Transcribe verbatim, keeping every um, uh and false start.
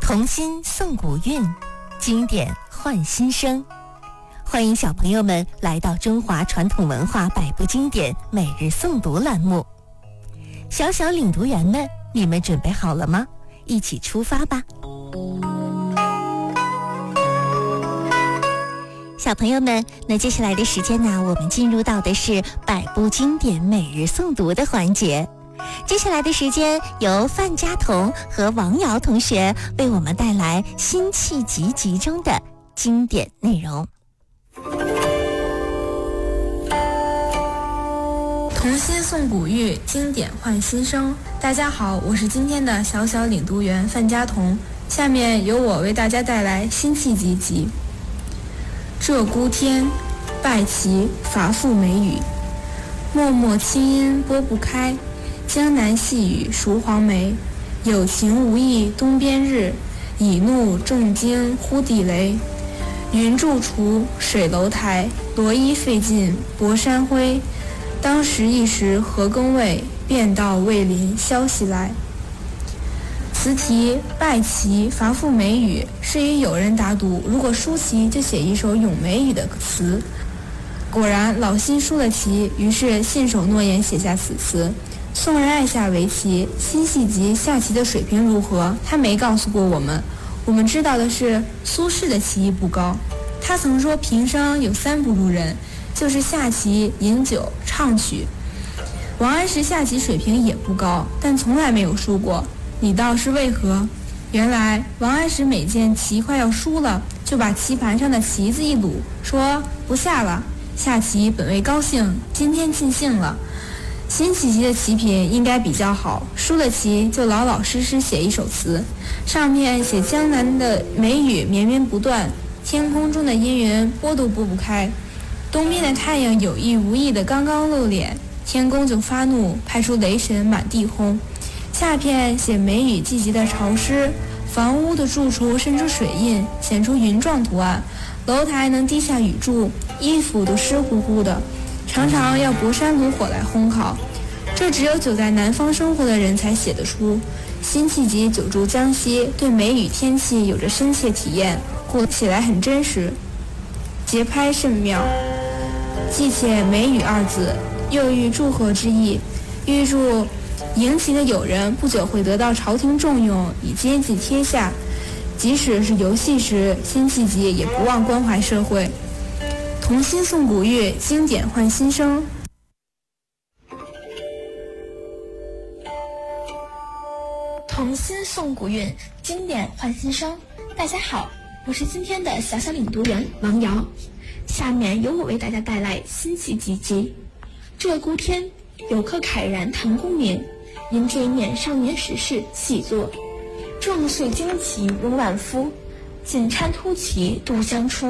童心送古韵，经典换新生。欢迎小朋友们来到中华传统文化百部经典每日诵读栏目。小小领读员们，你们准备好了吗？一起出发吧。小朋友们，那接下来的时间呢，我们进入到的是百部经典每日诵读的环节。接下来的时间，由范佳彤和王瑶同学为我们带来辛弃疾集中的经典内容。 童心送古韵，经典换新生。大家好，我是今天的小小领读员范佳彤，下面由我为大家带来辛弃疾集。鹧鸪天，拜其伐赋美语。脉脉清音拨不开，江南细雨熟黄梅。有情无义东边日，以怒重惊忽地雷。云柱处，水楼台，罗衣费尽薄山灰。当时一时何更未，便道未临消息来。词题拜其伐赋美语，是以有人打赌，如果输棋就写一首咏美语的词。果然老辛输了棋，于是信守诺言写下此词。宋人爱下围棋，辛弃疾下棋的水平如何，他没告诉过我们。我们知道的是苏轼的棋艺不高，他曾说平生有三不如人，就是下棋、饮酒、唱曲。王安石下棋水平也不高，但从来没有输过。你道是为何？原来王安石每见棋快要输了，就把棋盘上的棋子一撸，说不下了，下棋本为高兴，今天尽兴了。辛弃疾的棋品应该比较好，输了棋就老老实实写一首词，上面写江南的美语绵绵不断，天空中的阴云拨都拨不开，东边的太阳有意无意的刚刚露脸，天公就发怒，派出雷神满地轰。下片写梅雨季节的潮湿，房屋的柱处渗出水印，显出云状图案，楼台能滴下雨柱，衣服都湿乎乎的，常常要博山炉火来烘烤。这只有久在南方生活的人才写得出。辛弃疾久住江西，对梅雨天气有着深切体验，故写来很真实，节拍甚妙。既写梅雨二字，又寓祝贺之意，预祝迎棋的友人不久会得到朝廷重用，以接济天下。即使是游戏时，辛弃疾也不忘关怀社会。童心送古韵，经典换新生。 童心送古韵，经典换新生。大家好，我是今天的小小领读员王瑶，下面由我为大家带来辛弃疾集。鹧鸪天，有客慨然谈功名，因追念少年时事细作。壮岁旌旗容万夫，锦衫突骑度相出。